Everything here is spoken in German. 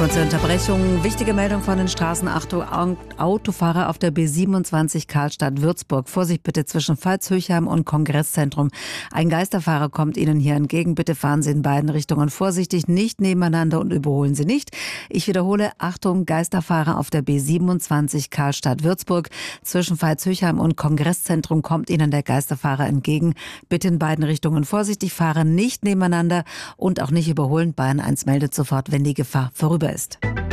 Kurze Unterbrechung. Wichtige Meldung von den Straßen. Achtung, Autofahrer auf der B27 Karlstadt-Würzburg. Vorsicht bitte zwischen Veitshöchheim und Kongresszentrum. Ein Geisterfahrer kommt Ihnen hier entgegen. Bitte fahren Sie in beiden Richtungen vorsichtig, nicht nebeneinander und überholen Sie nicht. Ich wiederhole, Achtung, Geisterfahrer auf der B27 Karlstadt-Würzburg. Zwischen Veitshöchheim und Kongresszentrum kommt Ihnen der Geisterfahrer entgegen. Bitte in beiden Richtungen vorsichtig fahren, nicht nebeneinander und auch nicht überholen. Bayern 1 meldet sofort, wenn die Gefahr vorüber ist.